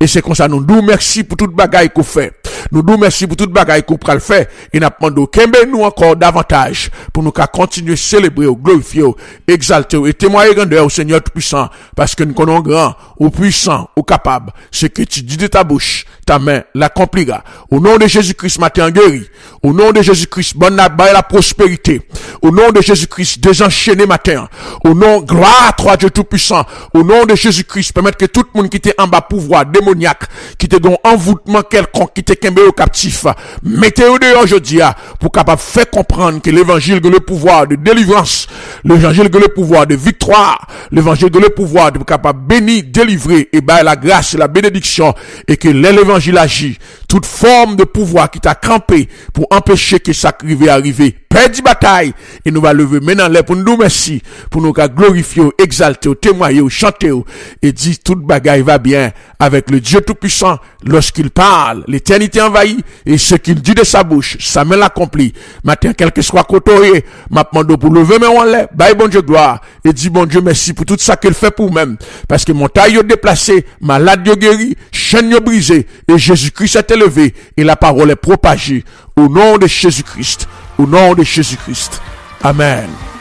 Et c'est comme ça, nous nous merci pour toute bagaille qu'on fait. Nous nous merci pour toute bagaille qu'on pral faire. Et nous demandons nous encore davantage pour nous continuer à célébrer, glorifier, exalter et témoigner grandeur au Seigneur Tout-Puissant. Parce que nous connaissons grand, au puissant, au capable. Ce que tu dis de ta bouche, ta main l'accomplira. Au nom de Jésus-Christ, matin guéri. Au nom de Jésus-Christ, bonne la prospérité. Au nom de Jésus-Christ, désenchaîné matin. Au nom, gloire à toi, Dieu Tout-Puissant. Au nom de Jésus-Christ, permettre que tout le monde qui était en bas pouvoir démoniaque, qui était dans envoûtement quelconque, qui était kembe au captif, mettez-le dehors aujourd'hui, pour capable faire comprendre que l'évangile a le pouvoir de délivrance, l'évangile a le pouvoir de victoire, l'évangile a le pouvoir de capable bénir, délivrer, et bah la grâce et la bénédiction, et que l'évangile agit, toute forme de pouvoir qui t'a campé pour empêcher que ça arrive, perdre bataille, et nous va lever maintenant là pour nous merci, pour nous glorifier, exalter, témoigner, chanter, et dire toute bagaille va bien avec le Dieu Tout-Puissant. Lorsqu'il parle, l'éternité envahit, et ce qu'il dit de sa bouche, sa main l'accomplit. Matin, quel que soit côté, m'a demandé pour lever mes en l'air, bye bon Dieu gloire, et dit bon Dieu merci pour tout ça qu'il fait pour même, parce que mon taille déplacé, malade guéri, chaîne brisée, et Jésus-Christ est élevé, et la parole est propagée, au nom de Jésus-Christ, au nom de Jésus-Christ. Amen.